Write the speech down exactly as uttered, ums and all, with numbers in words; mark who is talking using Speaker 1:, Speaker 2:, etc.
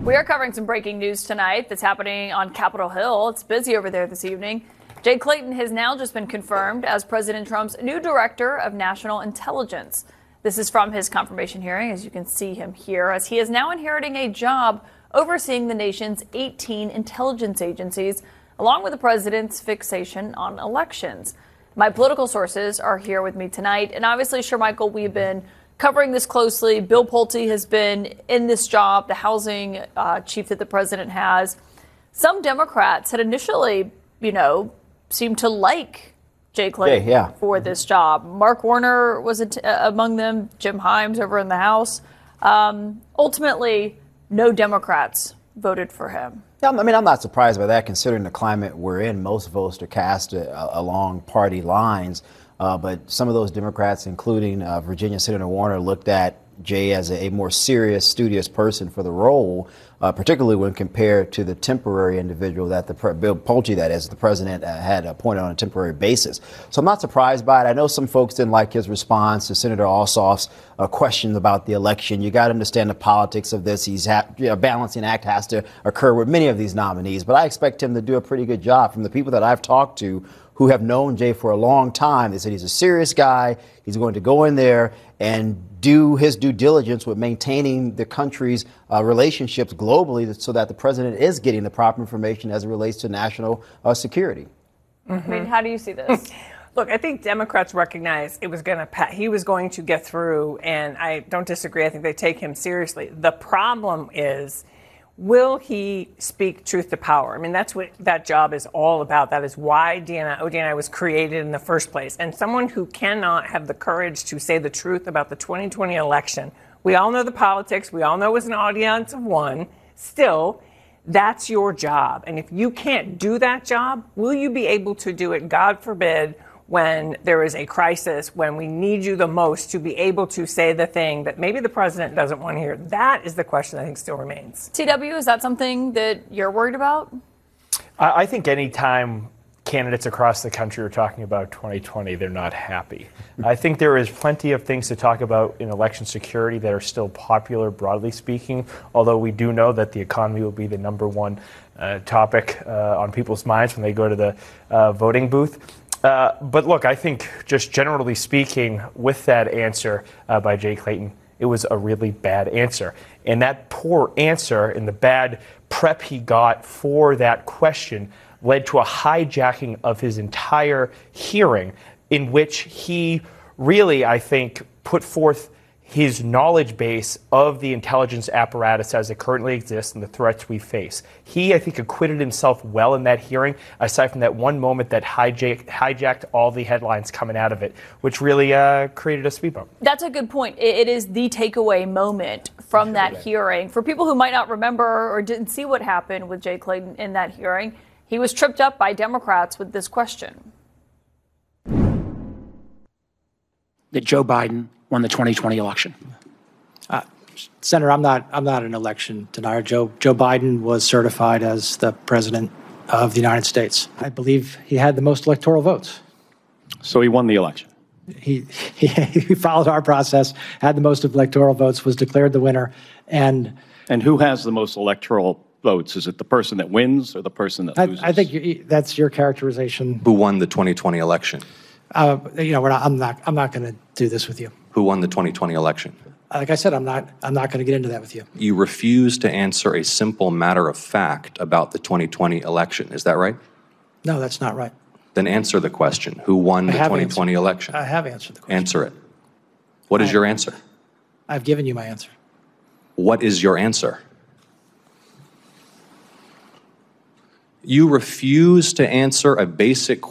Speaker 1: We are covering some breaking news tonight that's happening on Capitol Hill. It's busy over there this evening. Jay Clayton has now just been confirmed as President Trump's new director of national intelligence. This is from his confirmation hearing, as you can see him here, as he is now inheriting a job overseeing the nation's eighteen intelligence agencies, along with the president's fixation on elections. My political sources are here with me tonight. And obviously, Shermichael, we've been covering this closely. Bill Pulte has been in this job, the housing uh, chief that the president has. Some Democrats had initially, you know, seemed to like Jay Clayton
Speaker 2: yeah, yeah.
Speaker 1: for this job. Mark Warner was a t- uh, among them, Jim Himes over in the House. Um, ultimately, no Democrats voted for him.
Speaker 2: I mean, I'm not surprised by that, considering the climate we're in. Most votes are cast uh, along party lines. Uh, but some of those Democrats, including uh, Virginia Senator Warner, looked at Jay as a, a more serious, studious person for the role, uh, particularly when compared to the temporary individual that the pre- Bill Pulte, that is, the president uh, had appointed on a temporary basis. So I'm not surprised by it. I know some folks didn't like his response to Senator Ossoff's uh, questions about the election. You got to understand the politics of this. He's ha- you know, balancing act has to occur with many of these nominees, but I expect him to do a pretty good job. From the people that I've talked to who have known Jay for a long time, they said he's a serious guy. He's going to go in there and do his due diligence with maintaining the country's uh, relationships globally so that the president is getting the proper information as it relates to national uh, security.
Speaker 1: Mm-hmm. I mean, how do you see this?
Speaker 3: Look, I think Democrats recognize it was going to he was going to get through, and I don't disagree. I think they take him seriously. The problem is, will he speak truth to power? I mean, that's what that job is all about. That is why D N I, O D N I was created in the first place. And someone who cannot have the courage to say the truth about the twenty twenty election, we all know the politics. We all know it was an audience of one. Still, that's your job. And if you can't do that job, will you be able to do it, God forbid, when there is a crisis, when we need you the most to be able to say the thing that maybe the president doesn't want to hear? That is the question I think still remains.
Speaker 1: T W, is that something that you're worried about?
Speaker 4: I think any time candidates across the country are talking about twenty twenty, they're not happy. I think there is plenty of things to talk about in election security that are still popular, broadly speaking, although we do know that the economy will be the number one uh, topic uh, on people's minds when they go to the uh, voting booth. Uh, but look, I think just generally speaking, with that answer uh, by Jay Clayton, it was a really bad answer. And that poor answer and the bad prep he got for that question led to a hijacking of his entire hearing, in which he really, I think, put forth his knowledge base of the intelligence apparatus as it currently exists and the threats we face. He, I think, acquitted himself well in that hearing, aside from that one moment that hijacked, hijacked all the headlines coming out of it, which really uh, created a speed bump.
Speaker 1: That's a good point. It is the takeaway moment from sure that hearing. For people who might not remember or didn't see what happened with Jay Clayton in that hearing, he was tripped up by Democrats with this question.
Speaker 5: That Joe Biden won the twenty twenty election.
Speaker 6: Uh, Senator, I'm not. I'm not an election denier. Joe Joe Biden was certified as the president of the United States. I believe he had the most electoral votes.
Speaker 7: So he won the election.
Speaker 6: He he, he followed our process, had the most electoral votes, was declared the winner, and
Speaker 7: and who has the most electoral votes? Is it the person that wins or the person that
Speaker 6: I,
Speaker 7: loses?
Speaker 6: I think you, that's your characterization.
Speaker 8: Who won the twenty twenty election?
Speaker 6: Uh, you know, we're not, I'm not. I'm not going to do this with you.
Speaker 8: Who won the twenty twenty election?
Speaker 6: Like I said, I'm not. I'm not going to get into that with you.
Speaker 8: You refuse to answer a simple matter of fact about the twenty twenty election. Is that right?
Speaker 6: No, that's not right.
Speaker 8: Then answer the question. Who won the twenty twenty
Speaker 6: answered.
Speaker 8: election?
Speaker 6: I have answered the question.
Speaker 8: Answer it. What is
Speaker 6: I,
Speaker 8: your answer?
Speaker 6: I've given you my answer.
Speaker 8: What is your answer? You refuse to answer a basic